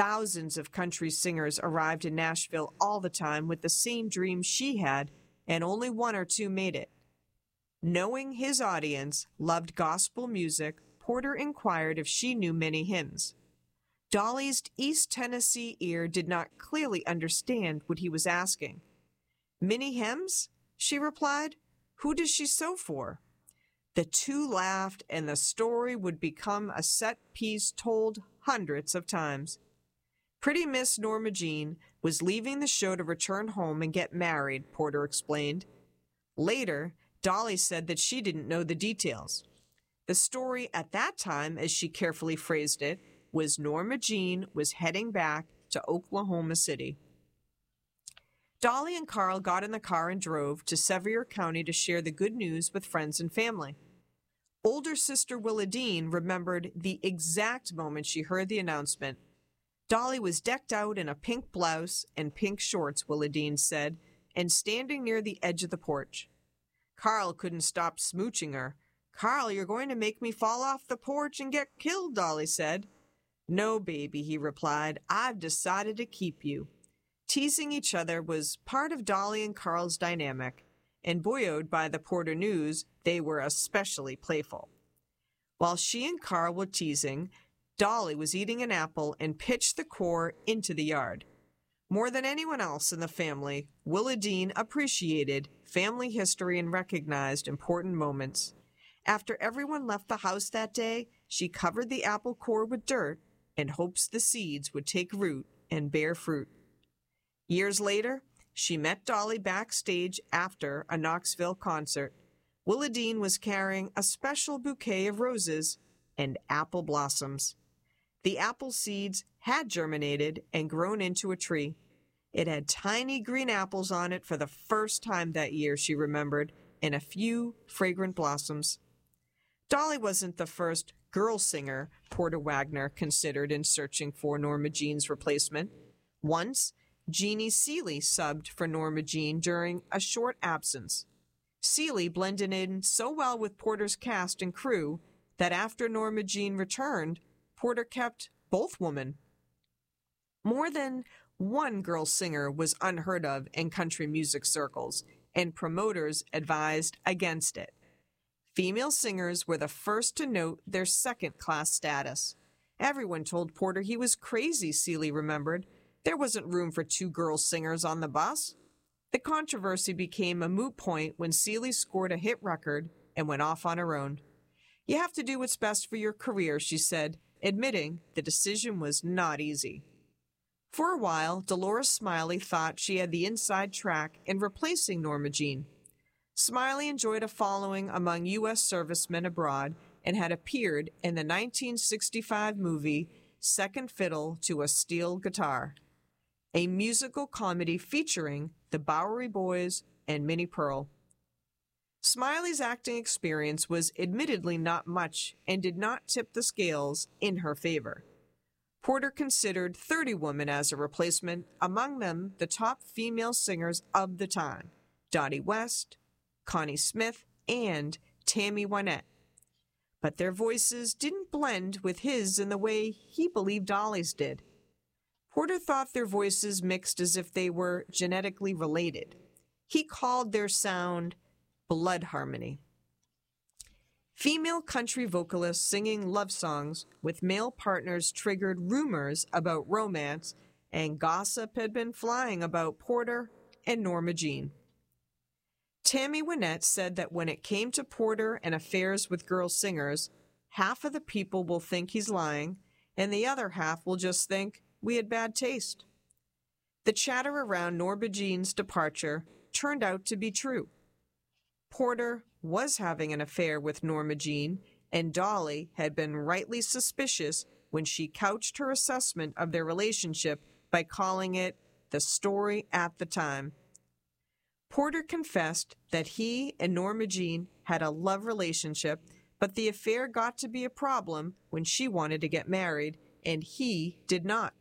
Thousands of country singers arrived in Nashville all the time with the same dream she had, and only one or two made it. Knowing his audience loved gospel music, Porter inquired if she knew many hymns. Dolly's East Tennessee ear did not clearly understand what he was asking. "Many hymns?" she replied. "Who does she sew for?" The two laughed, and the story would become a set piece told hundreds of times. Pretty Miss Norma Jean was leaving the show to return home and get married, Porter explained. Later, Dolly said that she didn't know the details. The story at that time, as she carefully phrased it, was Norma Jean was heading back to Oklahoma City. Dolly and Carl got in the car and drove to Sevier County to share the good news with friends and family. Older sister Willa Dean remembered the exact moment she heard the announcement. Dolly was decked out in a pink blouse and pink shorts, Willa Dean said, and standing near the edge of the porch. Carl couldn't stop smooching her. "Carl, you're going to make me fall off the porch and get killed," Dolly said. "No, baby," he replied. "I've decided to keep you." Teasing each other was part of Dolly and Carl's dynamic, and buoyed by the Porter news, they were especially playful. While she and Carl were teasing, Dolly was eating an apple and pitched the core into the yard. More than anyone else in the family, Willa Dean appreciated family history and recognized important moments. After everyone left the house that day, she covered the apple core with dirt in hopes the seeds would take root and bear fruit. Years later, she met Dolly backstage after a Knoxville concert. Willa Dean was carrying a special bouquet of roses and apple blossoms. The apple seeds had germinated and grown into a tree. It had tiny green apples on it for the first time that year, she remembered, and a few fragrant blossoms. Dolly wasn't the first girl singer Porter Wagoner considered in searching for Norma Jean's replacement. Once, Jeannie Seely subbed for Norma Jean during a short absence. Seely blended in so well with Porter's cast and crew that after Norma Jean returned, Porter kept both women. More than one girl singer was unheard of in country music circles, and promoters advised against it. Female singers were the first to note their second-class status. Everyone told Porter he was crazy, Seely remembered. There wasn't room for two girl singers on the bus. The controversy became a moot point when Seely scored a hit record and went off on her own. "You have to do what's best for your career," she said, admitting the decision was not easy. For a while, Dolores Smiley thought she had the inside track in replacing Norma Jean. Smiley enjoyed a following among U.S. servicemen abroad and had appeared in the 1965 movie Second Fiddle to a Steel Guitar, a musical comedy featuring the Bowery Boys and Minnie Pearl. Smiley's acting experience was admittedly not much and did not tip the scales in her favor. Porter considered 30 women as a replacement, among them the top female singers of the time, Dottie West, Connie Smith, and Tammy Wynette. But their voices didn't blend with his in the way he believed Dolly's did. Porter thought their voices mixed as if they were genetically related. He called their sound blood harmony. Female country vocalists singing love songs with male partners triggered rumors about romance, and gossip had been flying about Porter and Norma Jean. Tammy Wynette said that when it came to Porter and affairs with girl singers, half of the people will think he's lying, and the other half will just think we had bad taste. The chatter around Norma Jean's departure turned out to be true. Porter was having an affair with Norma Jean, and Dolly had been rightly suspicious when she couched her assessment of their relationship by calling it the story at the time. Porter confessed that he and Norma Jean had a love relationship, but the affair got to be a problem when she wanted to get married, and he did not.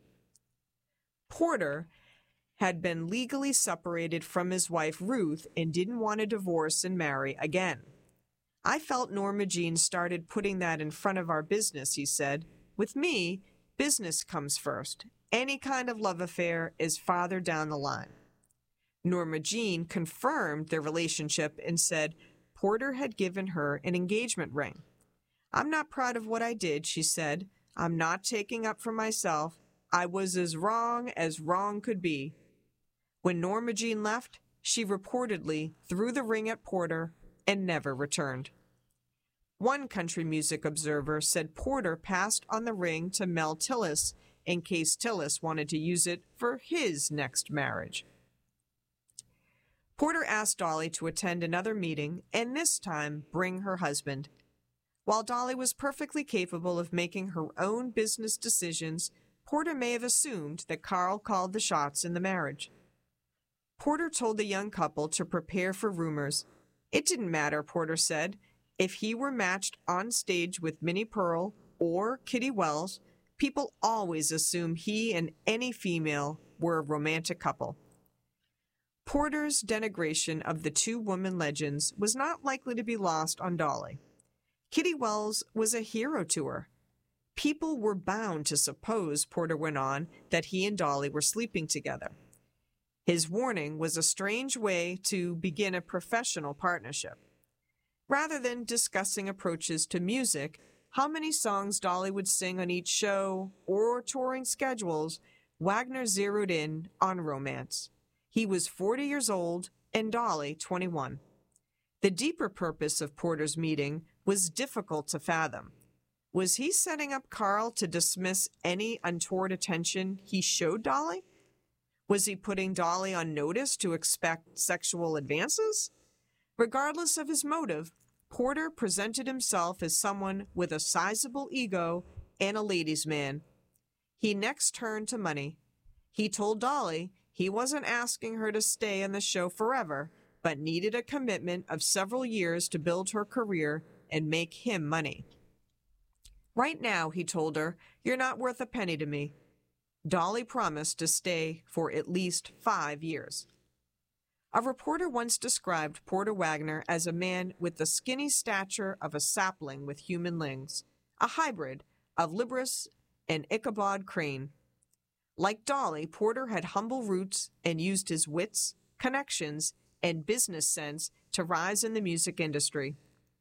Porter had been legally separated from his wife Ruth and didn't want to divorce and marry again. I felt Norma Jean started putting that in front of our business, he said. With me, business comes first, Any kind of love affair is farther down the line. Norma Jean confirmed their relationship and said Porter had given her an engagement ring. "I'm not proud of what I did," she said. "I'm not taking up for myself. I was as wrong could be." When Norma Jean left, she reportedly threw the ring at Porter and never returned. One country music observer said Porter passed on the ring to Mel Tillis in case Tillis wanted to use it for his next marriage. Porter asked Dolly to attend another meeting and this time bring her husband. While Dolly was perfectly capable of making her own business decisions, Porter may have assumed that Carl called the shots in the marriage. Porter told the young couple to prepare for rumors. It didn't matter, Porter said. If he were matched on stage with Minnie Pearl or Kitty Wells, people always assume he and any female were a romantic couple. Porter's denigration of the two woman legends was not likely to be lost on Dolly. Kitty Wells was a hero to her. People were bound to suppose, Porter went on, that he and Dolly were sleeping together. His warning was a strange way to begin a professional partnership. Rather than discussing approaches to music, how many songs Dolly would sing on each show, or touring schedules, Wagner zeroed in on romance. He was 40 years old and Dolly 21. The deeper purpose of Porter's meeting was difficult to fathom. Was he setting up Carl to dismiss any untoward attention he showed Dolly? Was he putting Dolly on notice to expect sexual advances? Regardless of his motive, Porter presented himself as someone with a sizable ego and a ladies' man. He next turned to money. He told Dolly he wasn't asking her to stay on the show forever, but needed a commitment of several years to build her career and make him money. "Right now," he told her, "you're not worth a penny to me." Dolly promised to stay for at least 5 years. A reporter once described Porter Wagner as a man with the skinny stature of a sapling with human legs, a hybrid of Libris and Ichabod Crane. Like Dolly, Porter had humble roots and used his wits, connections, and business sense to rise in the music industry.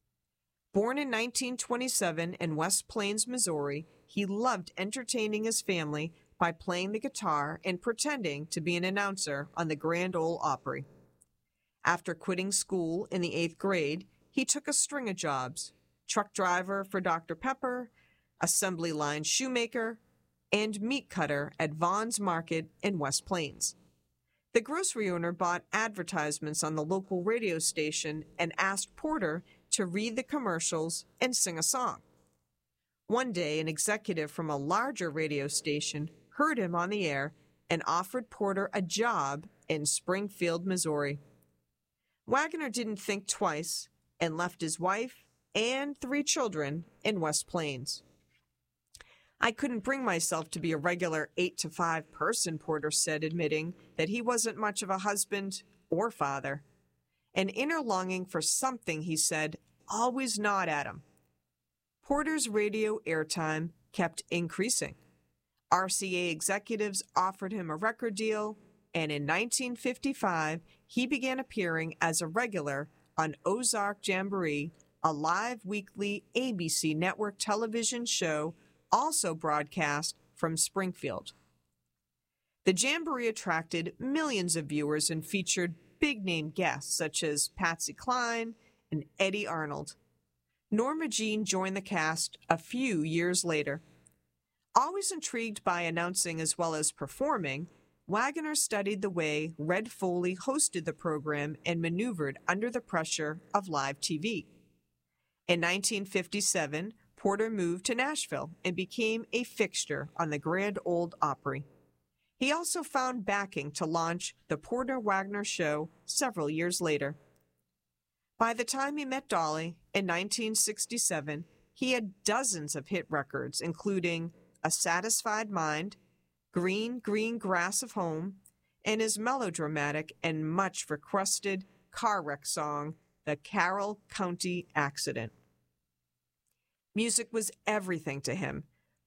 Born in 1927 in West Plains, Missouri, he loved entertaining his family by playing the guitar and pretending to be an announcer on the Grand Ole Opry. After quitting school in the 8th grade, he took a string of jobs: truck driver for Dr. Pepper, assembly line shoemaker, and meat cutter at Vaughn's Market in West Plains. The grocery owner bought advertisements on the local radio station and asked Porter to read the commercials and sing a song. One day, an executive from a larger radio station heard him on the air and offered Porter a job in Springfield, Missouri. Wagner didn't think twice and left his wife and 3 children in West Plains. "I couldn't bring myself to be a regular 8-to-5 person," Porter said, admitting that he wasn't much of a husband or father. An inner longing for something, he said, always gnawed at him. Porter's radio airtime kept increasing. RCA executives offered him a record deal, and in 1955, he began appearing as a regular on Ozark Jamboree, a live weekly ABC network television show also broadcast from Springfield. The Jamboree attracted millions of viewers and featured big-name guests such as Patsy Cline and Eddie Arnold. Norma Jean joined the cast a few years later. Always intrigued by announcing as well as performing, Wagner studied the way Red Foley hosted the program and maneuvered under the pressure of live TV. In 1957, Porter moved to Nashville and became a fixture on the Grand Ole Opry. He also found backing to launch the Porter Wagner Show several years later. By the time he met Dolly in 1967, he had dozens of hit records, including A Satisfied Mind, Green, Green Grass of Home, and his melodramatic and much requested car wreck song, The Carroll County Accident. Music was everything to him.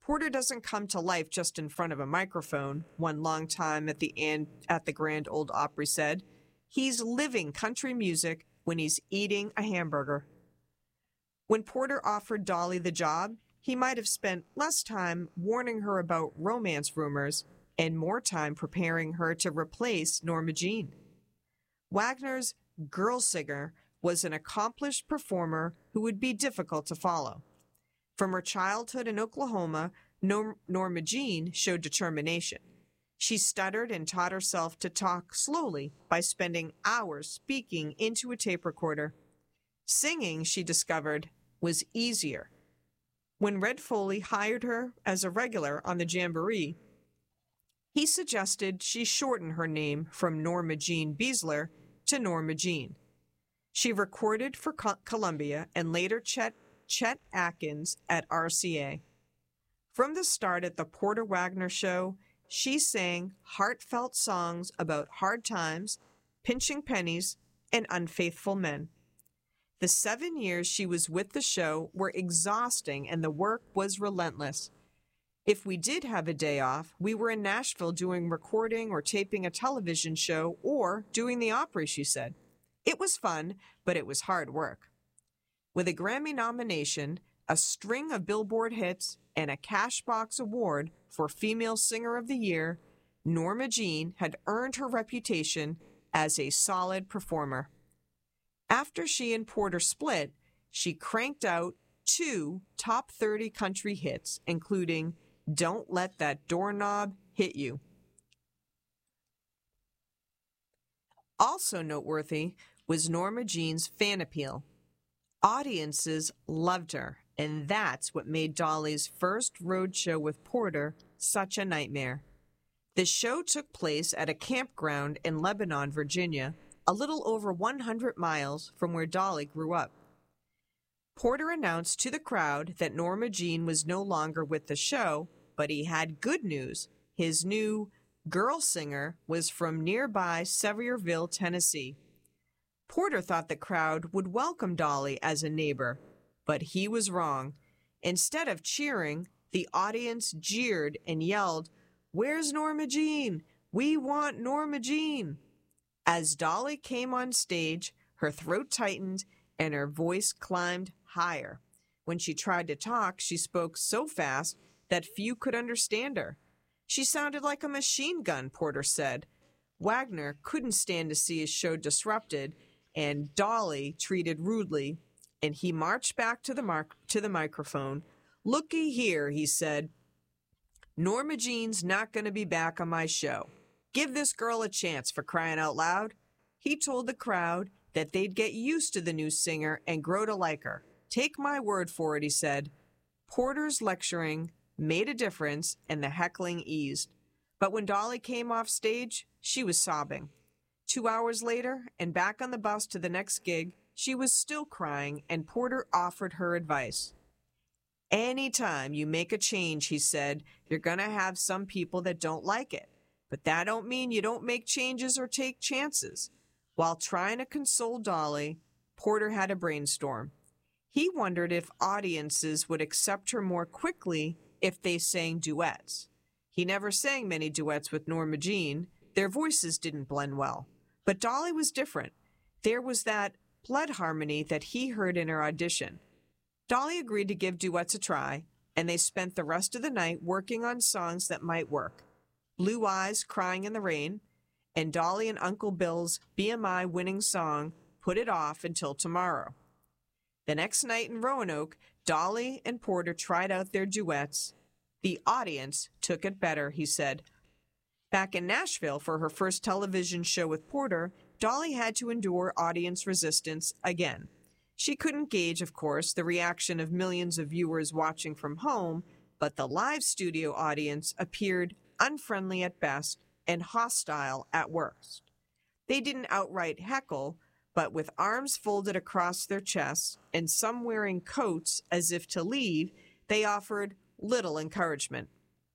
Porter doesn't come to life just in front of a microphone, one long time at the Grand Ole Opry said. He's living country music when he's eating a hamburger. When Porter offered Dolly the job, he might have spent less time warning her about romance rumors and more time preparing her to replace Norma Jean. Wagner's girl singer was an accomplished performer who would be difficult to follow. From her childhood in Oklahoma, Norma Jean showed determination. She stuttered and taught herself to talk slowly by spending hours speaking into a tape recorder. Singing, she discovered, was easier. When Red Foley hired her as a regular on the Jamboree, he suggested she shorten her name from Norma Jean Beasler to Norma Jean. She recorded for Columbia and later Chet Atkins at RCA. From the start at the Porter Wagner Show, she sang heartfelt songs about hard times, pinching pennies, and unfaithful men. The 7 years she was with the show were exhausting and the work was relentless. If we did have a day off, we were in Nashville doing recording or taping a television show or doing the Opry, she said. It was fun, but it was hard work. With a Grammy nomination, a string of Billboard hits, and a Cashbox Award for Female Singer of the Year, Norma Jean had earned her reputation as a solid performer. After she and Porter split, she cranked out 2 top 30 country hits, including Don't Let That Doorknob Hit You. Also noteworthy was Norma Jean's fan appeal. Audiences loved her, and that's what made Dolly's first road show with Porter such a nightmare. The show took place at a campground in Lebanon, Virginia, a little over 100 miles from where Dolly grew up. Porter announced to the crowd that Norma Jean was no longer with the show, but he had good news. His new girl singer was from nearby Sevierville, Tennessee. Porter thought the crowd would welcome Dolly as a neighbor, but he was wrong. Instead of cheering, the audience jeered and yelled, "Where's Norma Jean? We want Norma Jean!" As Dolly came on stage, her throat tightened and her voice climbed higher. When she tried to talk, she spoke so fast that few could understand her. She sounded like a machine gun, Porter said. Wagner couldn't stand to see his show disrupted and Dolly treated rudely, and he marched back to the microphone. "Looky here," he said. "Norma Jean's not going to be back on my show. Give this girl a chance, for crying out loud." He told the crowd that they'd get used to the new singer and grow to like her. "Take my word for it," he said. Porter's lecturing made a difference and the heckling eased. But when Dolly came off stage, she was sobbing. 2 hours later, and back on the bus to the next gig, she was still crying, and Porter offered her advice. "Anytime you make a change," he said, "you're going to have some people that don't like it. But that don't mean you don't make changes or take chances." While trying to console Dolly, Porter had a brainstorm. He wondered if audiences would accept her more quickly if they sang duets. He never sang many duets with Norma Jean. Their voices didn't blend well. But Dolly was different. There was that blood harmony that he heard in her audition. Dolly agreed to give duets a try, and they spent the rest of the night working on songs that might work. Blue Eyes, Crying in the Rain, and Dolly and Uncle Bill's BMI winning song, Put It Off Until Tomorrow. The next night in Roanoke, Dolly and Porter tried out their duets. The audience took it better, he said. Back in Nashville for her first television show with Porter, Dolly had to endure audience resistance again. She couldn't gauge, of course, the reaction of millions of viewers watching from home, but the live studio audience appeared unfriendly at best and hostile at worst. They didn't outright heckle, but with arms folded across their chests and some wearing coats as if to leave, they offered little encouragement.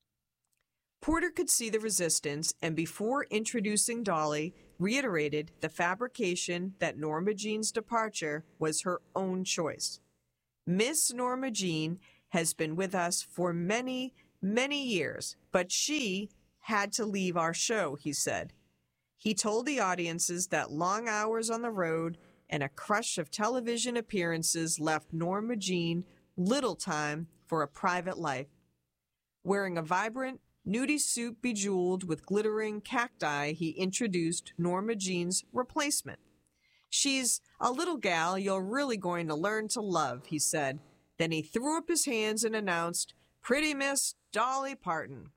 Porter could see the resistance, and before introducing Dolly, reiterated the fabrication that Norma Jean's departure was her own choice. Miss Norma Jean has been with us for many, many years, but she had to leave our show, he said. He told the audiences that long hours on the road and a crush of television appearances left Norma Jean little time for a private life. Wearing a vibrant, nudie suit bejeweled with glittering cacti, he introduced Norma Jean's replacement. "She's a little gal you're really going to learn to love," he said. Then he threw up his hands and announced, "Pretty Miss Dolly Parton."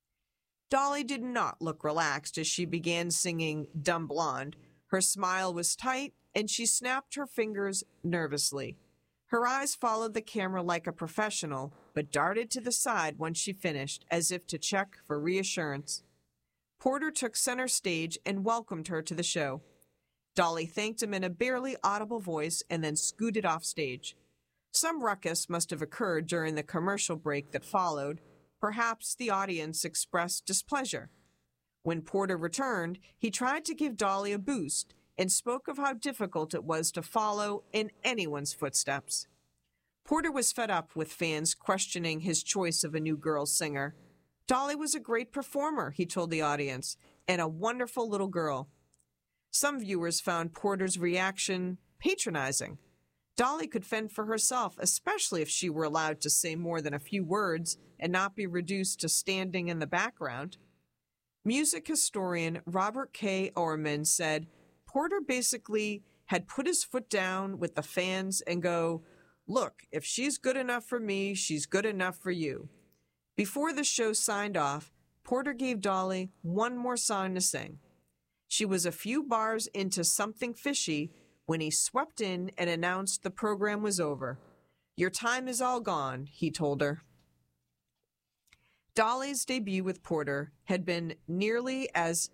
Dolly did not look relaxed as she began singing Dumb Blonde. Her smile was tight, and she snapped her fingers nervously. Her eyes followed the camera like a professional, but darted to the side once she finished, as if to check for reassurance. Porter took center stage and welcomed her to the show. Dolly thanked him in a barely audible voice and then scooted off stage. Some ruckus must have occurred during the commercial break that followed. Perhaps the audience expressed displeasure. When Porter returned, he tried to give Dolly a boost and spoke of how difficult it was to follow in anyone's footsteps. Porter was fed up with fans questioning his choice of a new girl singer. Dolly was a great performer, he told the audience, and a wonderful little girl. Some viewers found Porter's reaction patronizing. Dolly could fend for herself, especially if she were allowed to say more than a few words and not be reduced to standing in the background. Music historian Robert K. Orman said Porter basically had put his foot down with the fans and go, "Look, if she's good enough for me, she's good enough for you." Before the show signed off, Porter gave Dolly one more song to sing. She was a few bars into Something Fishy when he swept in and announced the program was over. "Your time is all gone," he told her. Dolly's debut with Porter had been nearly as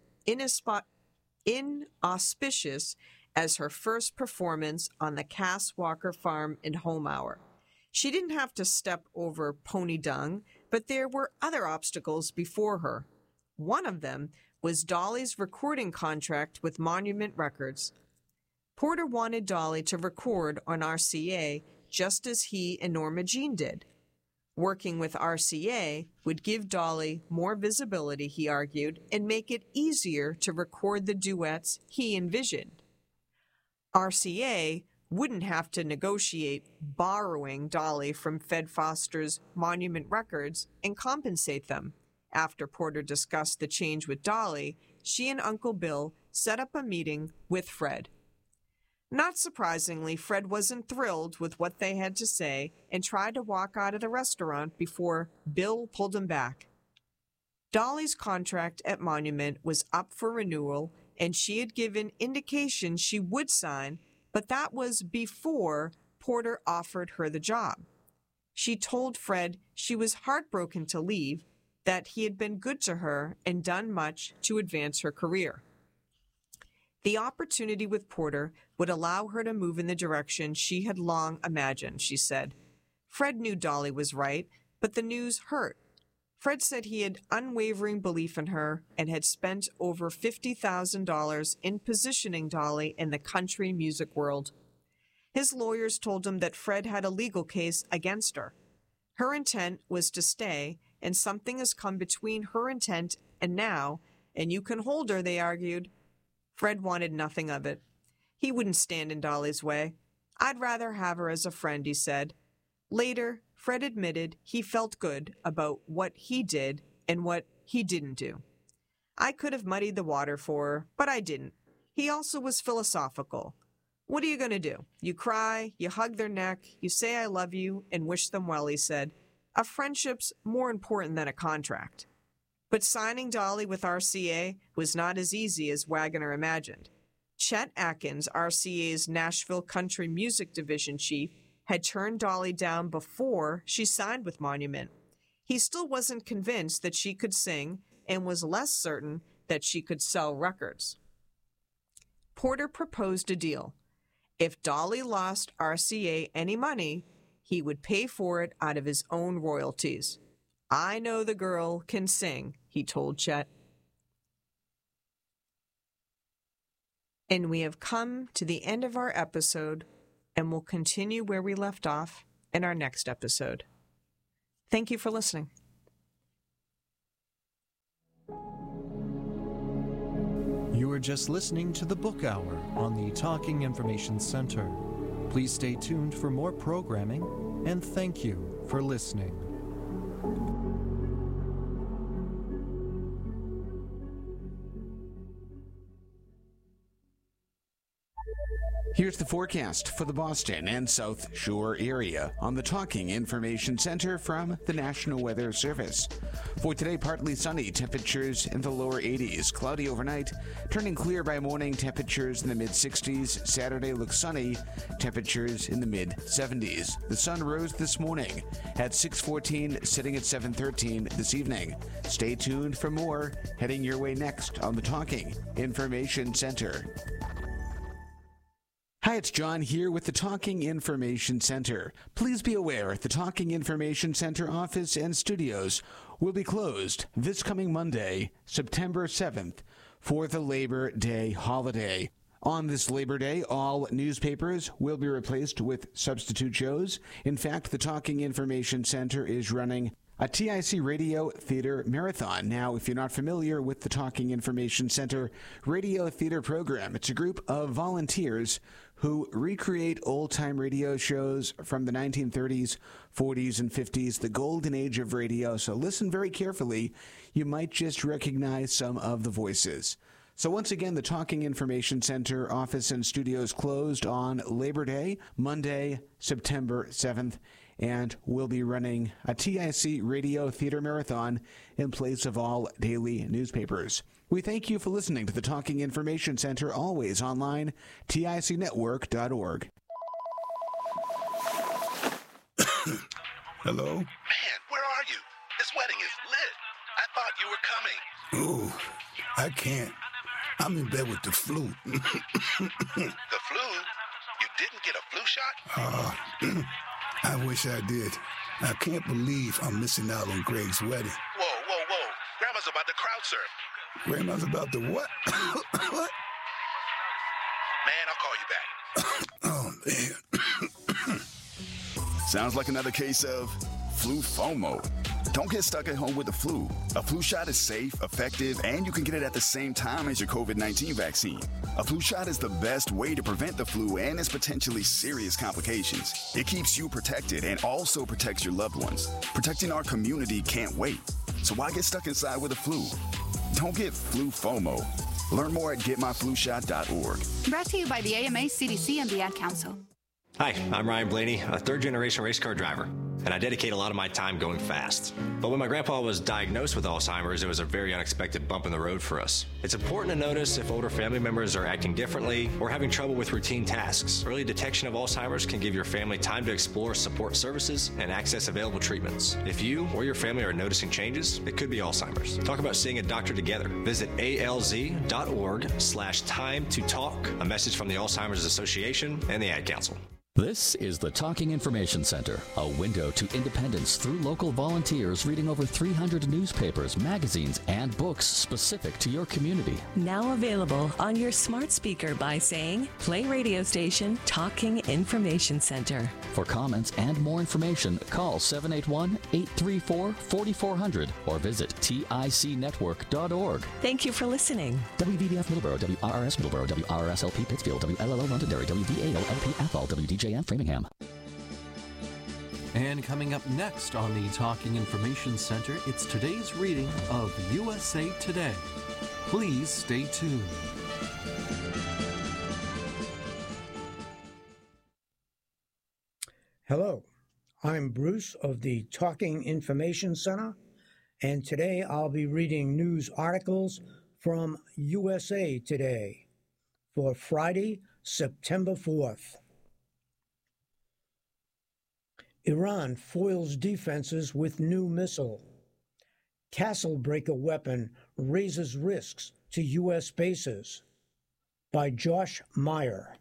inauspicious as her first performance on the Cass Walker farm in Home Hour. She didn't have to step over pony dung, but there were other obstacles before her. One of them was Dolly's recording contract with Monument Records. Porter wanted Dolly to record on RCA just as he and Norma Jean did. Working with RCA would give Dolly more visibility, he argued, and make it easier to record the duets he envisioned. RCA wouldn't have to negotiate borrowing Dolly from Fred Foster's Monument Records and compensate them. After Porter discussed the change with Dolly, she and Uncle Bill set up a meeting with Fred. Not surprisingly, Fred wasn't thrilled with what they had to say and tried to walk out of the restaurant before Bill pulled him back. Dolly's contract at Monument was up for renewal, and she had given indication she would sign, but that was before Porter offered her the job. She told Fred she was heartbroken to leave, that he had been good to her and done much to advance her career. The opportunity with Porter would allow her to move in the direction she had long imagined, she said. Fred knew Dolly was right, but the news hurt. Fred said he had unwavering belief in her and had spent over $50,000 in positioning Dolly in the country music world. His lawyers told him that Fred had a legal case against her. Her intent was to stay, and something has come between her intent and now, and you can hold her, they argued. Fred wanted nothing of it. He wouldn't stand in Dolly's way. "I'd rather have her as a friend," he said. Later, Fred admitted he felt good about what he did and what he didn't do. "I could have muddied the water for her, but I didn't." He also was philosophical. "What are you going to do? You cry, you hug their neck, you say I love you, and wish them well," he said. "A friendship's more important than a contract." But signing Dolly with RCA was not as easy as Wagoner imagined. Chet Atkins, RCA's Nashville Country Music Division chief, had turned Dolly down before she signed with Monument. He still wasn't convinced that she could sing and was less certain that she could sell records. Porter proposed a deal. If Dolly lost RCA any money, he would pay for it out of his own royalties. "I know the girl can sing," he told Chet. And we have come to the end of our episode, and we'll continue where we left off in our next episode. Thank you for listening. You were just listening to the Book Hour on the Talking Information Center. Please stay tuned for more programming, and thank you for listening. Here's the forecast for the Boston and South Shore area on the Talking Information Center from the National Weather Service. For today, partly sunny, temperatures in the lower 80s, cloudy overnight, turning clear by morning, temperatures in the mid-60s. Saturday looks sunny, temperatures in the mid-70s. The sun rose this morning at 6:14, setting at 7:13 this evening. Stay tuned for more, heading your way next on the Talking Information Center. Hi, it's John here with the Talking Information Center. Please be aware the Talking Information Center office and studios will be closed this coming Monday, September 7th, for the Labor Day holiday. On this Labor Day, all newspapers will be replaced with substitute shows. In fact, the Talking Information Center is running a TIC Radio Theater Marathon. Now, if you're not familiar with the Talking Information Center Radio Theater program, it's a group of volunteers who recreate old-time radio shows from the 1930s, 40s, and 50s, the golden age of radio. So listen very carefully. You might just recognize some of the voices. So once again, the Talking Information Center office and studios closed on Labor Day, Monday, September 7th, and we'll be running a TIC Radio Theater Marathon in place of all daily newspapers. We thank you for listening to the Talking Information Center, always online, ticnetwork.org. Hello? Man, where are you? This wedding is lit. I thought you were coming. Oh, I can't. I'm in bed with the flu. The flu? You didn't get a flu shot? I wish I did. I can't believe I'm missing out on Greg's wedding. Whoa. Grandma's about to crowd surf. Grandma's about to what? What? Man, I'll call you back. Oh, man. Sounds like another case of flu FOMO. Don't get stuck at home with the flu. A flu shot is safe, effective, and you can get it at the same time as your COVID-19 vaccine. A flu shot is the best way to prevent the flu and its potentially serious complications. It keeps you protected and also protects your loved ones. Protecting our community can't wait. So why get stuck inside with the flu? Don't get flu FOMO. Learn more at getmyflushot.org. Brought to you by the AMA, CDC, and the Ad Council. Hi, I'm Ryan Blaney, a third-generation race car driver, and I dedicate a lot of my time going fast. But when my grandpa was diagnosed with Alzheimer's, it was a very unexpected bump in the road for us. It's important to notice if older family members are acting differently or having trouble with routine tasks. Early detection of Alzheimer's can give your family time to explore support services and access available treatments. If you or your family are noticing changes, it could be Alzheimer's. Talk about seeing a doctor together. Visit alz.org/time to talk. A message from the Alzheimer's Association and the Ad Council. This is the Talking Information Center, a window to independence through local volunteers reading over 300 newspapers, magazines, and books specific to your community. Now available on your smart speaker by saying, play radio station Talking Information Center. For comments and more information, call 781-834-4400 or visit ticnetwork.org. Thank you for listening. WVBF Middleborough, WRRS Middleborough, WRSLP Pittsfield, WLLO Londonderry, WDAO-LP Athol, WDJM Framingham. And coming up next on the Talking Information Center, it's today's reading of USA Today. Please stay tuned. Hello, I'm Bruce of the Talking Information Center, and today I'll be reading news articles from USA Today for Friday, September 4th. Iran foils defenses with new missile. Castle breaker weapon raises risks to U.S. bases. By Josh Meyer.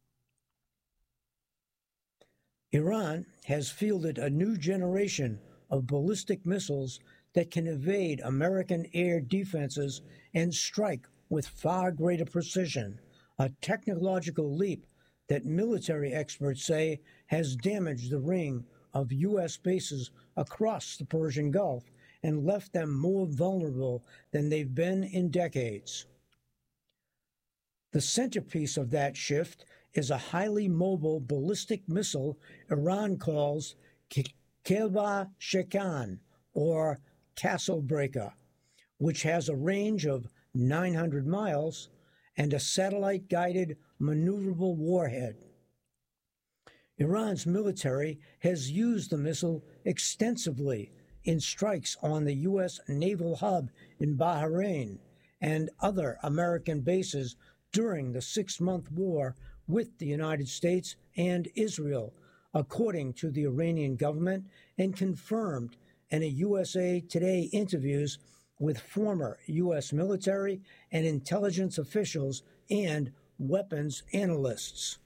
Iran has fielded a new generation of ballistic missiles that can evade American air defenses and strike with far greater precision, a technological leap that military experts say has damaged the ring of U.S. bases across the Persian Gulf and left them more vulnerable than they've been in decades. The centerpiece of that shift is a highly mobile ballistic missile Iran calls Kelba-Shekan, or Castle Breaker, which has a range of 900 miles and a satellite-guided maneuverable warhead. Iran's military has used the missile extensively in strikes on the U.S. naval hub in Bahrain and other American bases during the 6-month war with the United States and Israel, according to the Iranian government, and confirmed in a USA Today interviews with former U.S. military and intelligence officials and weapons analysts.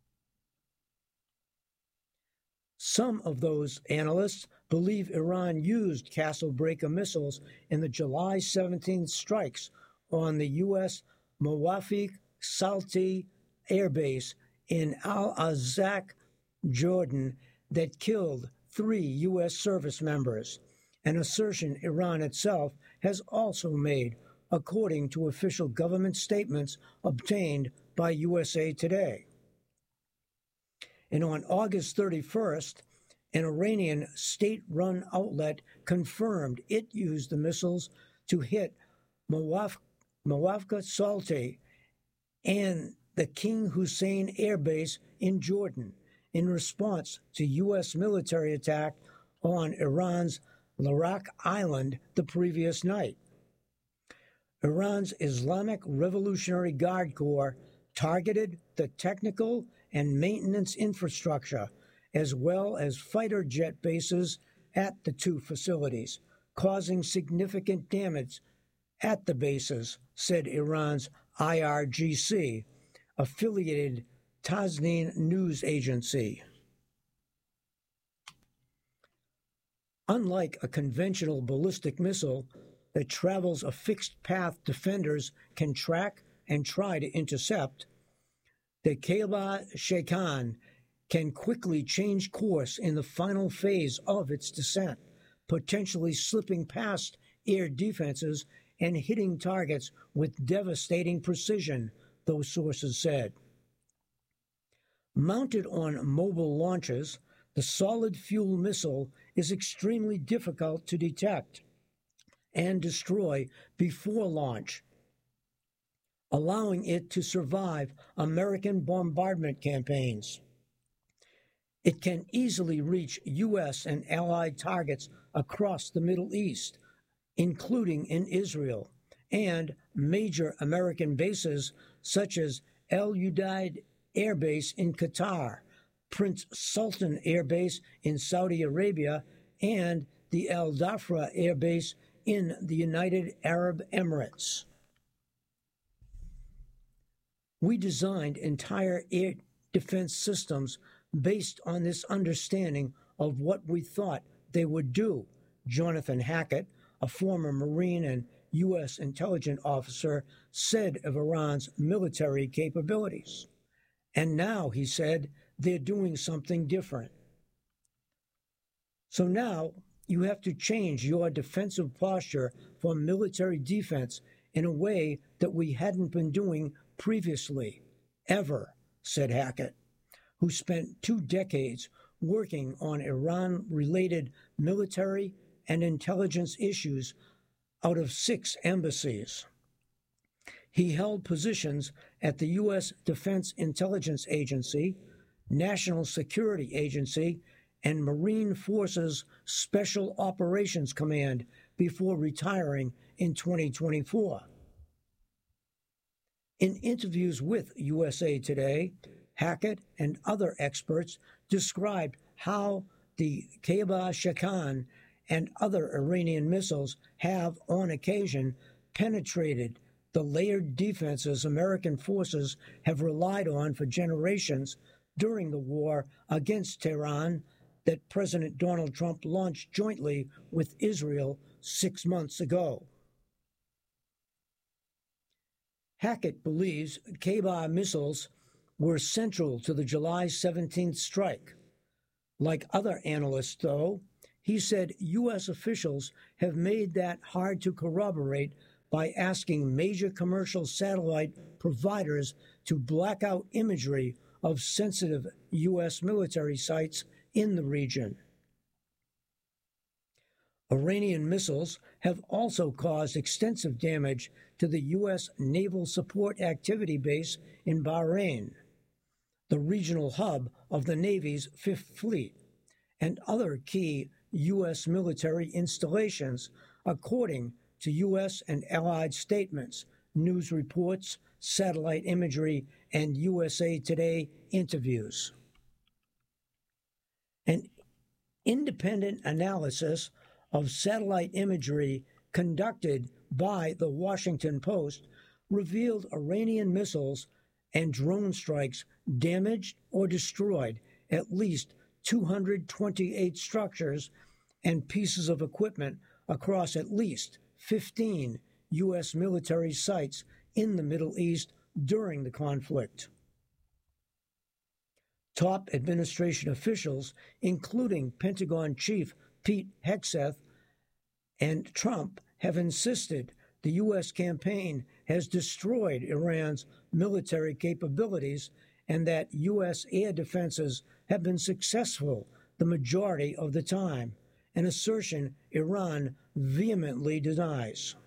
Some of those analysts believe Iran used Castle Breaker missiles in the July 17th strikes on the U.S. Mawafik Salti Air Base in Al-Azraq, Jordan, that killed 3 U.S. service members, an assertion Iran itself has also made, according to official government statements obtained by USA Today. And on August 31st, an Iranian state-run outlet confirmed it used the missiles to hit Mawafika Salti and the King Hussein Air Base in Jordan in response to U.S. military attack on Iran's Larak Island the previous night. Iran's Islamic Revolutionary Guard Corps targeted the technical and maintenance infrastructure, as well as fighter jet bases at the 2 facilities, causing significant damage at the bases, said Iran's IRGC, affiliated Tasnim news agency. Unlike a conventional ballistic missile that travels a fixed path defenders can track and try to intercept, the Kelba-Shekan can quickly change course in the final phase of its descent, potentially slipping past air defenses and hitting targets with devastating precision, those sources said. Mounted on mobile launches, the solid-fuel missile is extremely difficult to detect and destroy before launch, allowing it to survive American bombardment campaigns. It can easily reach U.S. and allied targets across the Middle East, including in Israel, and major American bases such as El Udeid Air Base in Qatar, Prince Sultan Air Base in Saudi Arabia, and the Al Dhafra Air Base in the United Arab Emirates. We designed entire air defense systems based on this understanding of what we thought they would do, Jonathan Hackett, a former Marine and U.S. intelligence officer, said of Iran's military capabilities. And now, he said, they're doing something different. So now you have to change your defensive posture for military defense in a way that we hadn't been doing previously, ever, said Hackett, who spent 2 decades working on Iran-related military and intelligence issues out of 6 embassies. He held positions at the U.S. Defense Intelligence Agency, National Security Agency, and Marine Forces Special Operations Command before retiring in 2024. In interviews with USA Today, Hackett and other experts described how the Kelba-Shekan and other Iranian missiles have, on occasion, penetrated the layered defenses American forces have relied on for generations during the war against Tehran that President Donald Trump launched jointly with Israel 6 months ago. Hackett believes Kelba missiles were central to the July 17th strike. Like other analysts, though, he said U.S. officials have made that hard to corroborate by asking major commercial satellite providers to black out imagery of sensitive U.S. military sites in the region. Iranian missiles have also caused extensive damage to the U.S. Naval Support Activity Base in Bahrain, the regional hub of the Navy's Fifth Fleet, and other key U.S. military installations, according to U.S. and allied statements, news reports, satellite imagery, and USA Today interviews. An independent analysis of satellite imagery conducted by the Washington Post revealed Iranian missiles and drone strikes damaged or destroyed at least 228 structures and pieces of equipment across at least 15 U.S. military sites in the Middle East during the conflict. Top administration officials, including Pentagon Chief Pete Hegseth and Trump, have insisted the U.S. campaign has destroyed Iran's military capabilities and that U.S. air defenses have been successful the majority of the time, an assertion Iran vehemently denies.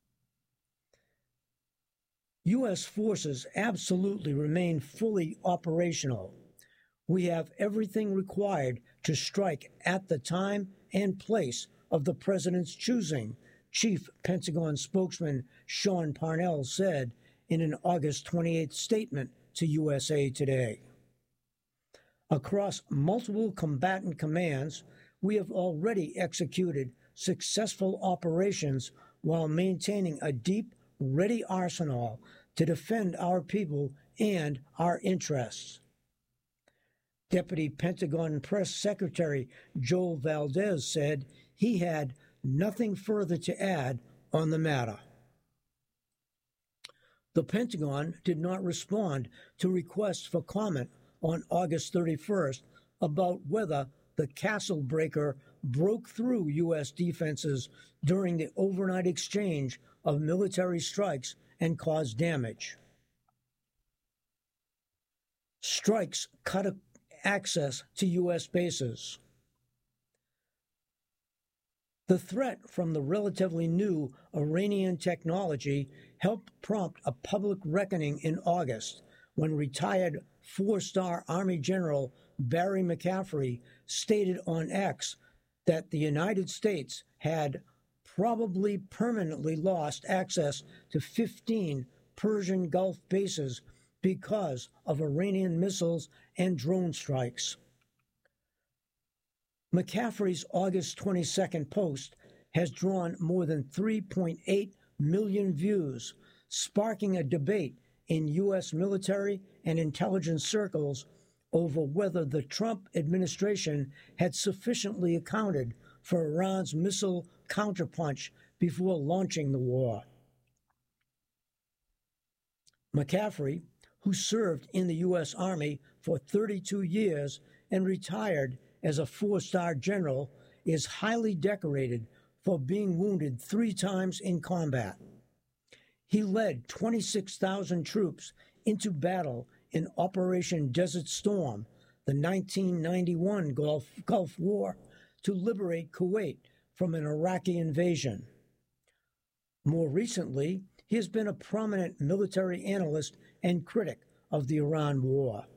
U.S. forces absolutely remain fully operational. We have everything required to strike at the time and place of the president's choosing, Chief Pentagon spokesman Sean Parnell said in an August 28th statement to USA Today. Across multiple combatant commands, we have already executed successful operations while maintaining a deep, ready arsenal to defend our people and our interests. Deputy Pentagon Press Secretary Joel Valdez said he had nothing further to add on the matter. The Pentagon did not respond to requests for comment on August 31st about whether the Castle Breaker broke through U.S. defenses during the overnight exchange of military strikes and caused damage. Strikes cut access to U.S. bases. The threat from the relatively new Iranian technology helped prompt a public reckoning in August when retired four-star Army General Barry McCaffrey stated on X that the United States had probably permanently lost access to 15 Persian Gulf bases because of Iranian missiles and drone strikes. McCaffrey's August 22nd post has drawn more than 3.8 million views, sparking a debate in U.S. military and intelligence circles over whether the Trump administration had sufficiently accounted for Iran's missile counterpunch before launching the war. McCaffrey, who served in the U.S. Army for 32 years and retired as a four-star general, is highly decorated for being wounded 3 times in combat. He led 26,000 troops into battle in Operation Desert Storm, the 1991 Gulf War, to liberate Kuwait from an Iraqi invasion. More recently, he has been a prominent military analyst and critic of the Iran war.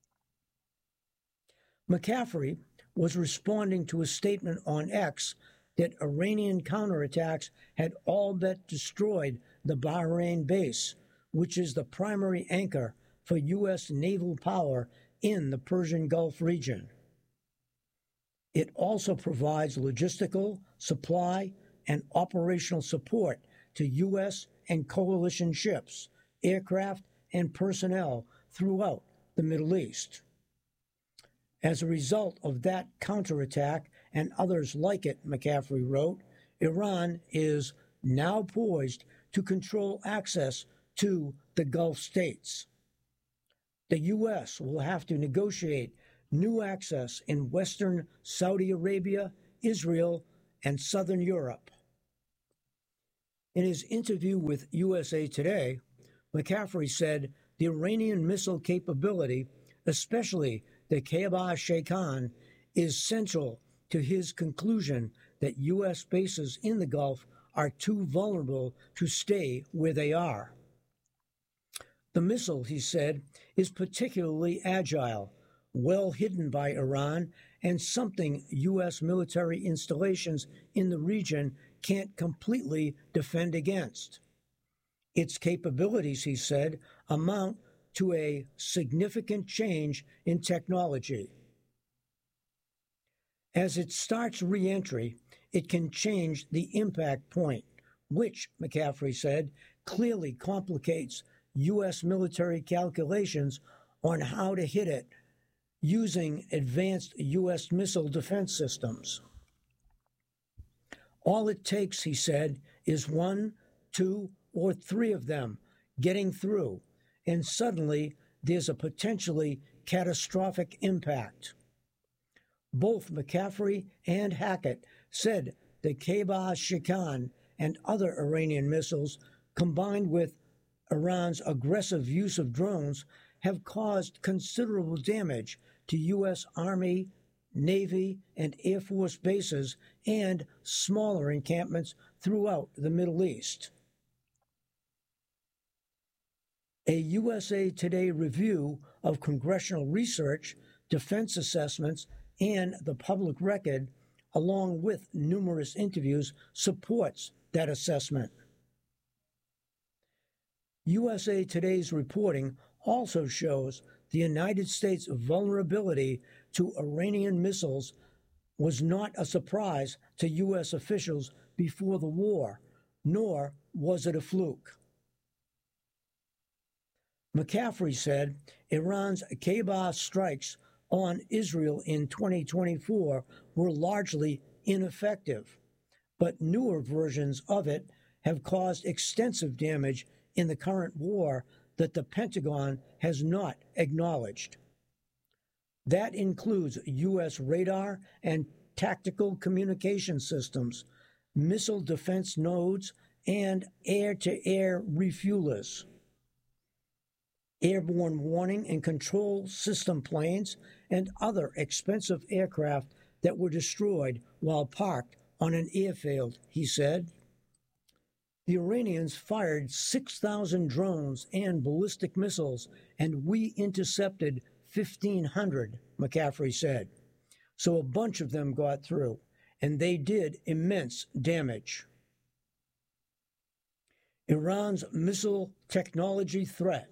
McCaffrey was responding to a statement on X that Iranian counterattacks had all but destroyed the Bahrain base, which is the primary anchor for U.S. naval power in the Persian Gulf region. It also provides logistical, supply, and operational support to U.S. and coalition ships, aircraft, and personnel throughout the Middle East. As a result of that counterattack and others like it, McCaffrey wrote, Iran is now poised to control access to the Gulf states. The U.S. will have to negotiate new access in western Saudi Arabia, Israel, and southern Europe. In his interview with USA Today, McCaffrey said the Iranian missile capability, especially the Khaybar-Sheikhan, is central to his conclusion that U.S. bases in the Gulf are too vulnerable to stay where they are. The missile, he said, is particularly agile, well hidden by Iran, and something U.S. military installations in the region can't completely defend against. Its capabilities, he said, amount to a significant change in technology. As it starts re-entry, it can change the impact point, which, McCaffrey said, clearly complicates U.S. military calculations on how to hit it using advanced U.S. missile defense systems. All it takes, he said, is 1, 2, or 3 of them getting through, and suddenly there's a potentially catastrophic impact. Both McCaffrey and Hackett said the Khaybar-Sheikhan and other Iranian missiles, combined with Iran's aggressive use of drones, have caused considerable damage to U.S. Army, Navy, and Air Force bases and smaller encampments throughout the Middle East. A USA Today review of congressional research, defense assessments, and the public record, along with numerous interviews, supports that assessment. USA Today's reporting also shows the United States' vulnerability to Iranian missiles was not a surprise to U.S. officials before the war, nor was it a fluke. McCaffrey said Iran's Khaybar strikes on Israel in 2024 were largely ineffective, but newer versions of it have caused extensive damage in the current war that the Pentagon has not acknowledged. That includes U.S. radar and tactical communication systems, missile defense nodes, and air-to-air refuelers, airborne warning and control system planes, and other expensive aircraft that were destroyed while parked on an airfield, he said. The Iranians fired 6,000 drones and ballistic missiles, and we intercepted 1,500, McCaffrey said. So a bunch of them got through, and they did immense damage. Iran's missile technology threat.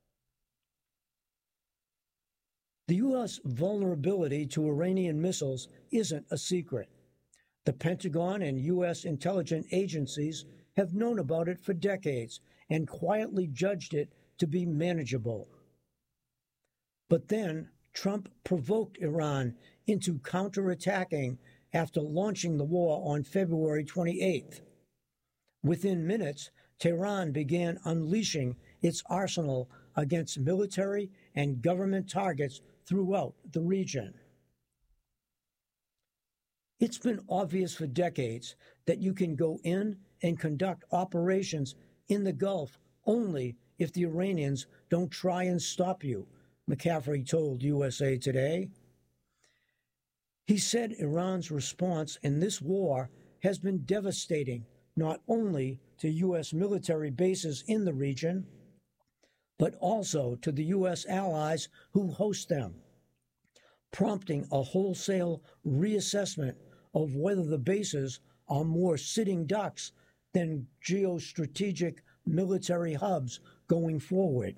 The U.S. vulnerability to Iranian missiles isn't a secret. The Pentagon and U.S. intelligence agencies have known about it for decades and quietly judged it to be manageable. But then Trump provoked Iran into counterattacking after launching the war on February 28th. Within minutes, Tehran began unleashing its arsenal against military and government targets throughout the region. It's been obvious for decades that you can go in and conduct operations in the Gulf only if the Iranians don't try and stop you, McCaffrey told USA Today. He said Iran's response in this war has been devastating not only to U.S. military bases in the region, but also to the U.S. allies who host them, prompting a wholesale reassessment of whether the bases are more sitting ducks than geostrategic military hubs going forward.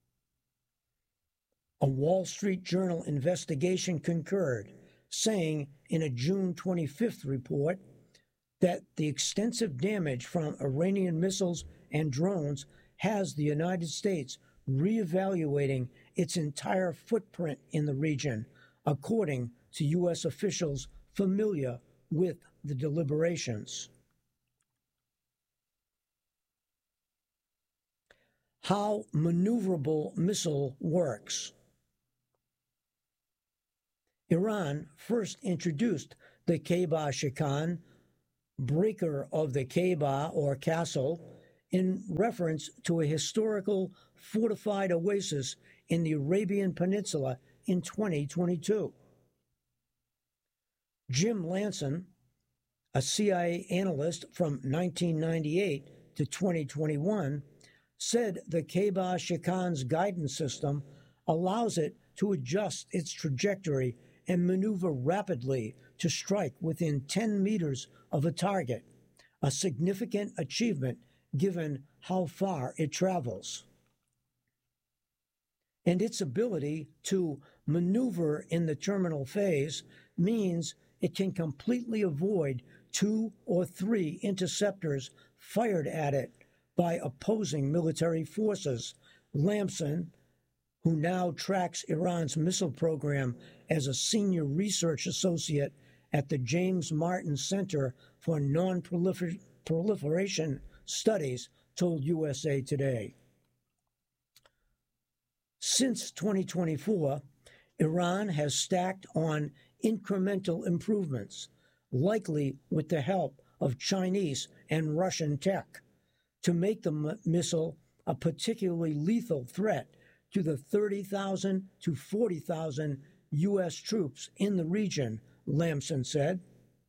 A Wall Street Journal investigation concurred, saying in a June 25th report that the extensive damage from Iranian missiles and drones has the United States reevaluating its entire footprint in the region, according to U.S. officials familiar with the deliberations. How maneuverable missile works. Iran first introduced the Kaaba Shikan, breaker of the Kaaba or castle, in reference to a historical fortified oasis in the Arabian Peninsula in 2022. Jim Lanson, a CIA analyst from 1998 to 2021, said the Kaaba Shikan's guidance system allows it to adjust its trajectory and maneuver rapidly to strike within 10 meters of a target, a significant achievement given how far it travels. And its ability to maneuver in the terminal phase means it can completely avoid 2 or 3 interceptors fired at it by opposing military forces. Lamson, who now tracks Iran's missile program as a senior research associate at the James Martin Center for Non-Proliferation Studies, told USA Today. Since 2024, Iran has stacked on incremental improvements, likely with the help of Chinese and Russian tech, to make the missile a particularly lethal threat to the 30,000 to 40,000 U.S. troops in the region, Lamson said.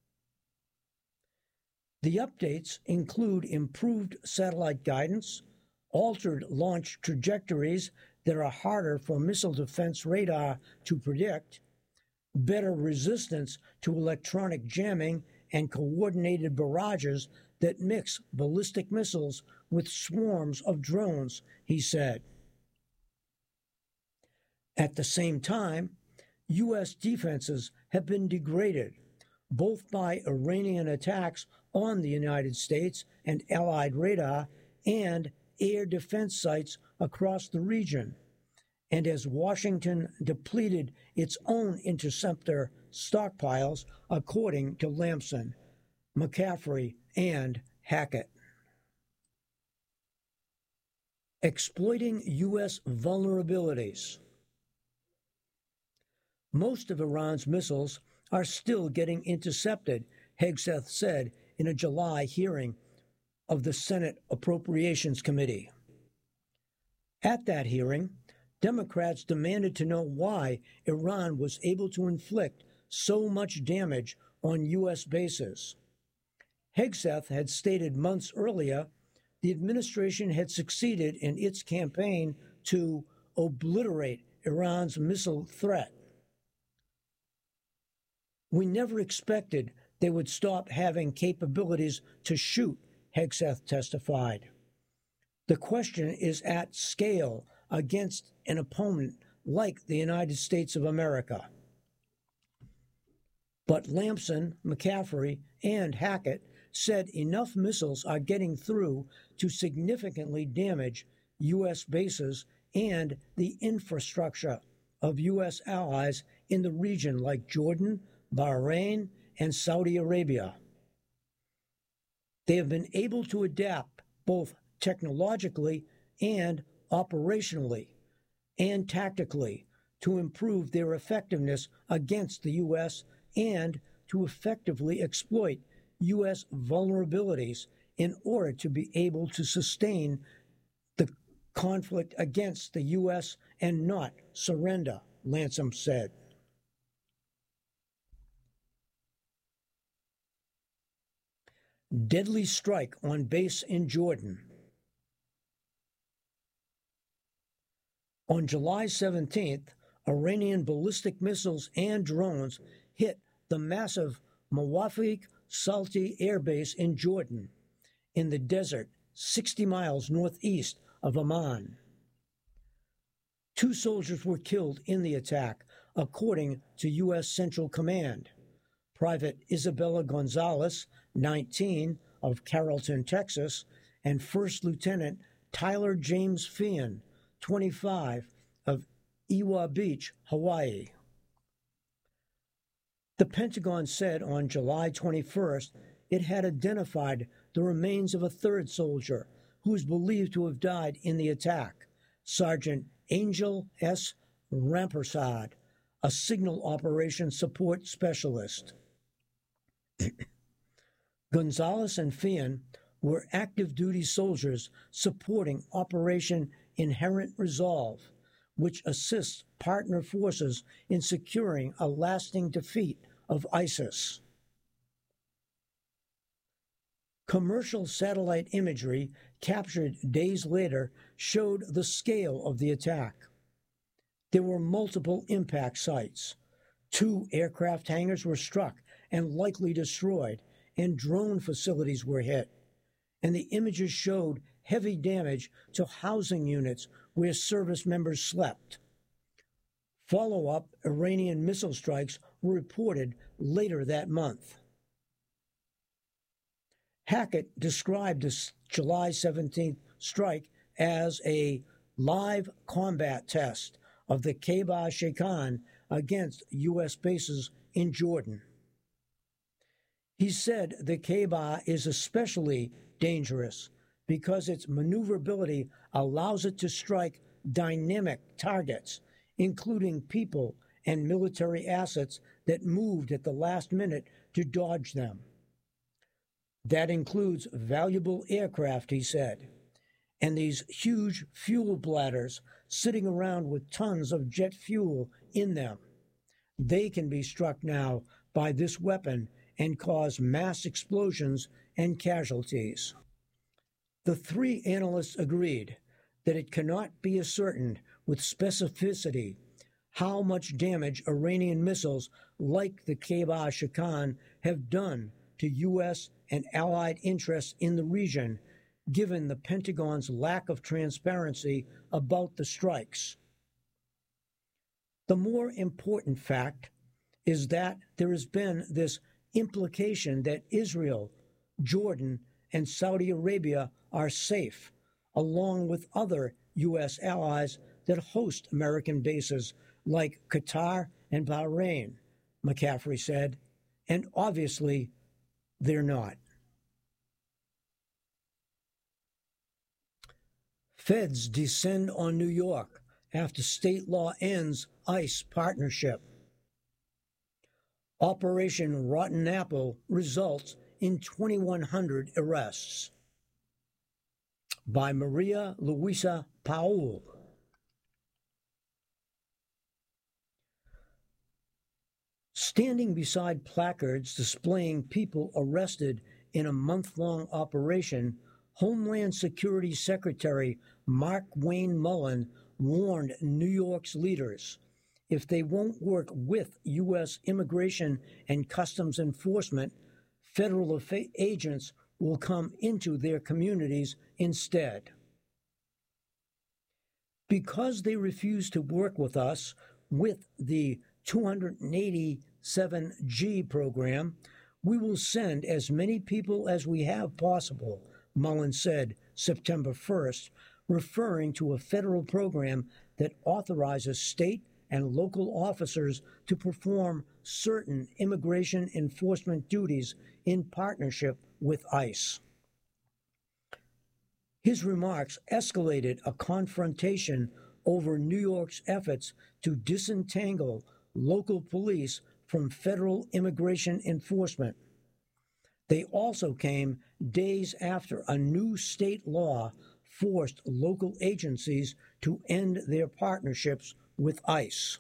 The updates include improved satellite guidance, altered launch trajectories that are harder for missile defense radar to predict, better resistance to electronic jamming, and coordinated barrages that mix ballistic missiles with swarms of drones, he said. At the same time, U.S. defenses have been degraded, both by Iranian attacks on the United States and Allied radar and air defense sites across the region, and as Washington depleted its own interceptor stockpiles, according to Lamson, McCaffrey, and Hackett. Exploiting U.S. vulnerabilities. Most of Iran's missiles are still getting intercepted, Hegseth said in a July hearing of the Senate Appropriations Committee. At that hearing, Democrats demanded to know why Iran was able to inflict so much damage on U.S. bases. Hegseth had stated months earlier the administration had succeeded in its campaign to obliterate Iran's missile threat. We never expected they would stop having capabilities to shoot, Hegseth testified. The question is at scale against an opponent like the United States of America. But Lamson, McCaffrey, and Hackett said enough missiles are getting through to significantly damage U.S. bases and the infrastructure of U.S. allies in the region like Jordan, Bahrain, and Saudi Arabia. They have been able to adapt both technologically and operationally and tactically to improve their effectiveness against the U.S. and to effectively exploit U.S. vulnerabilities in order to be able to sustain the conflict against the U.S. and not surrender, Lanson said. Deadly strike on base in Jordan. On July 17th, Iranian ballistic missiles and drones hit the massive Mawafik Salti Air Base in Jordan, in the desert 60 miles northeast of Amman. 2 soldiers were killed in the attack, according to U.S. Central Command. Private Isabella Gonzalez, 19, of Carrollton, Texas, and First Lieutenant Tyler James Feehan, 25, of Ewa Beach, Hawaii. The Pentagon said on July 21st it had identified the remains of a 3rd soldier who is believed to have died in the attack, Sergeant Angel S. Rampersad, a signal operations support specialist. Gonzalez and Fian were active duty soldiers supporting Operation Inherent Resolve, which assists partner forces in securing a lasting defeat of ISIS. Commercial satellite imagery captured days later showed the scale of the attack. There were multiple impact sites. 2 aircraft hangars were struck and likely destroyed, and drone facilities were hit. And the images showed heavy damage to housing units where service members slept. Follow-up Iranian missile strikes were reported later that month. Hackett described the July 17th strike as a live combat test of the Kheibar-Shikan against U.S. bases in Jordan. He said the Kheibar is especially dangerous because its maneuverability allows it to strike dynamic targets, including people and military assets that moved at the last minute to dodge them. That includes valuable aircraft, he said, and these huge fuel bladders sitting around with tons of jet fuel in them. They can be struck now by this weapon and cause mass explosions and casualties. The 3 analysts agreed that it cannot be ascertained with specificity how much damage Iranian missiles like the Kheibar-Shikan have done to U.S. and allied interests in the region, given the Pentagon's lack of transparency about the strikes. The more important fact is that there has been this implication that Israel, Jordan, and Saudi Arabia are safe, along with other U.S. allies that host American bases like Qatar and Bahrain, McCaffrey said, and obviously they're not. Feds descend on New York after state law ends ICE partnership. Operation Rotten Apple results in 2,100 arrests. By Maria Luisa Paul. Standing beside placards displaying people arrested in a month-long operation, Homeland Security Secretary Mark Wayne Mullen warned New York's leaders if they won't work with U.S. Immigration and Customs Enforcement, federal agents will come into their communities instead. Because they refuse to work with us with the 287G program, we will send as many people as we have possible, Mullen said September 1st, referring to a federal program that authorizes state and local officers to perform certain immigration enforcement duties in partnership with ICE. His remarks escalated a confrontation over New York's efforts to disentangle local police from federal immigration enforcement. They also came days after a new state law forced local agencies to end their partnerships with ICE.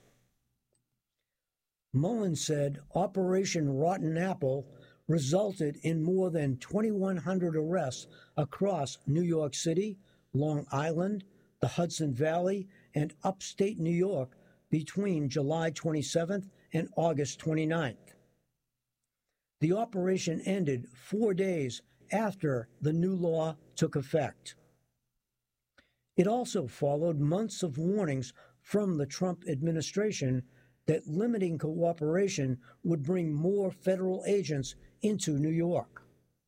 Mullen said Operation Rotten Apple resulted in more than 2,100 arrests across New York City, Long Island, the Hudson Valley, and upstate New York between July 27th and August 29th. The operation ended 4 days after the new law took effect. It also followed months of warnings from the Trump administration that limiting cooperation would bring more federal agents into New York.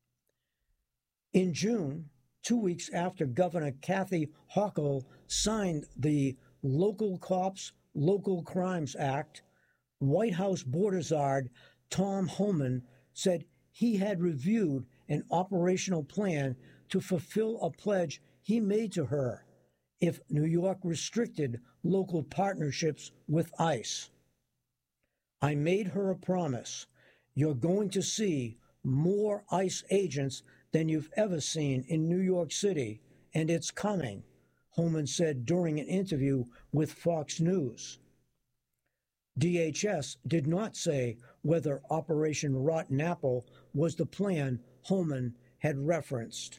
In June, 2 weeks after Governor Kathy Hochul signed the Local Cops, Local Crimes Act, White House border czar Tom Homan said he had reviewed an operational plan to fulfill a pledge he made to her if New York restricted local partnerships with ICE. I made her a promise. You're going to see more ICE agents than you've ever seen in New York City, and it's coming, Homan said during an interview with Fox News. DHS did not say whether Operation Rotten Apple was the plan Homan had referenced.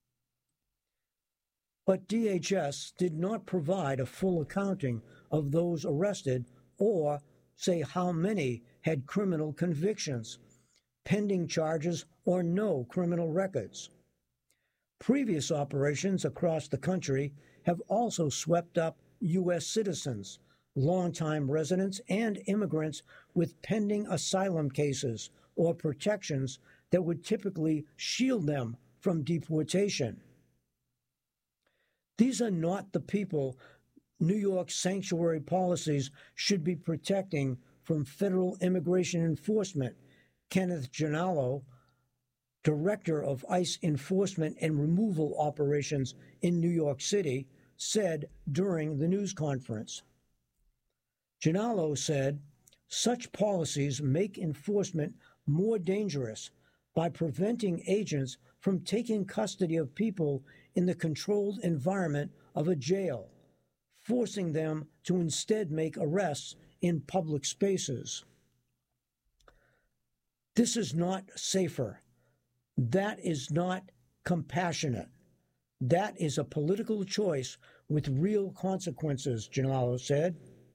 But DHS did not provide a full accounting of those arrested or say how many had criminal convictions, pending charges, or no criminal records. Previous operations across the country have also swept up U.S. citizens, longtime residents, and immigrants with pending asylum cases or protections that would typically shield them from deportation. These are not the people New York's sanctuary policies should be protecting from federal immigration enforcement, Kenneth Gianello, director of ICE enforcement and removal operations in New York City, said during the news conference. Gianello said, such policies make enforcement more dangerous by preventing agents from taking custody of people in the controlled environment of a jail, forcing them to instead make arrests in public spaces. This is not safer. That is not compassionate. That is a political choice with real consequences, Gianello said.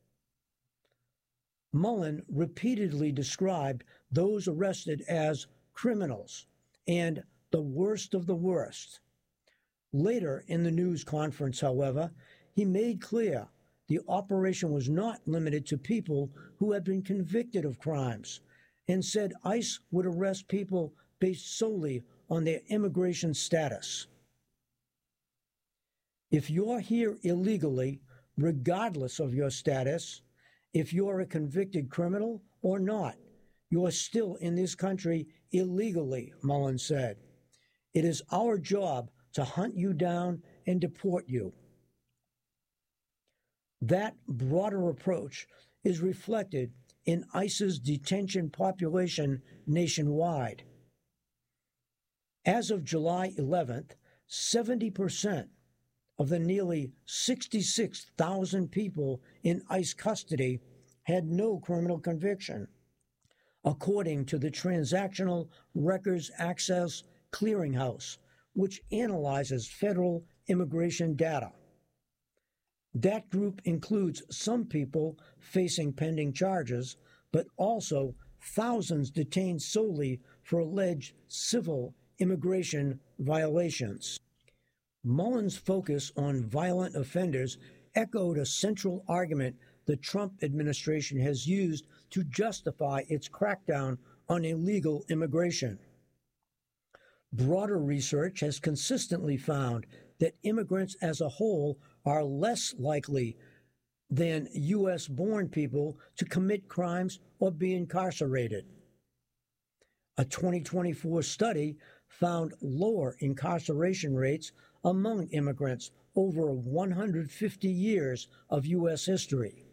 Mullen repeatedly described those arrested as criminals and the worst of the worst. Later in the news conference, however, he made clear the operation was not limited to people who had been convicted of crimes, and said ICE would arrest people based solely on their immigration status. If you're here illegally, regardless of your status, if you're a convicted criminal or not, you're still in this country illegally, Mullen said. It is our job to hunt you down and deport you. That broader approach is reflected in ICE's detention population nationwide. As of July 11th, 70% of the nearly 66,000 people in ICE custody had no criminal conviction, according to the Transactional Records Access Clearinghouse, which analyzes federal immigration data. That group includes some people facing pending charges, but also thousands detained solely for alleged civil immigration violations. Mullen's focus on violent offenders echoed a central argument the Trump administration has used to justify its crackdown on illegal immigration. Broader research has consistently found that immigrants as a whole are less likely than U.S.-born people to commit crimes or be incarcerated. A 2024 study found lower incarceration rates among immigrants over 150 years of U.S. history.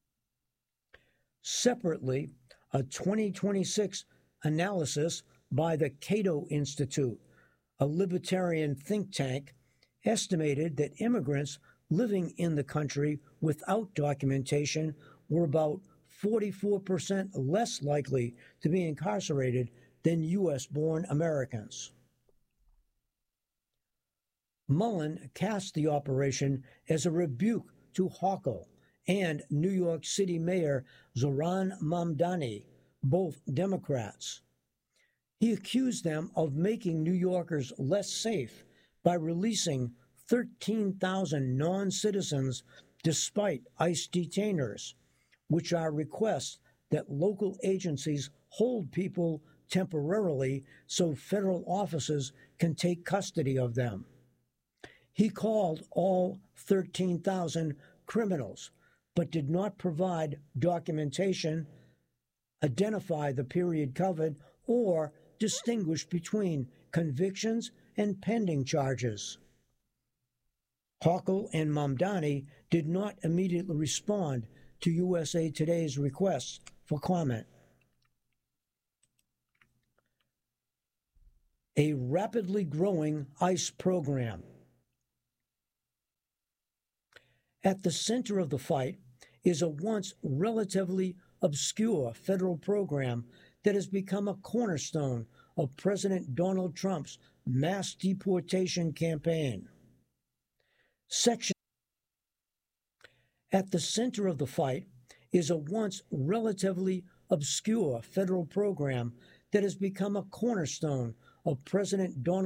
Separately, a 2026 analysis by the Cato Institute, a libertarian think tank, estimated that immigrants living in the country without documentation were about 44% less likely to be incarcerated than U.S.-born Americans. Mullen cast the operation as a rebuke to Hochul and New York City Mayor Zohran Mamdani, both Democrats. He accused them of making New Yorkers less safe by releasing 13,000 non-citizens despite ICE detainers, which are requests that local agencies hold people temporarily so federal officers can take custody of them. He called all 13,000 criminals, but did not provide documentation, identify the period covered, or distinguish between convictions and pending charges. Hochul and Mamdani did not immediately respond to USA Today's requests for comment. A rapidly growing ICE program. At the center of the fight is a once relatively obscure federal program that has become a cornerstone of President Donald Trump's mass deportation campaign. At the center of the fight is a once relatively obscure federal program that has become a cornerstone of President Donald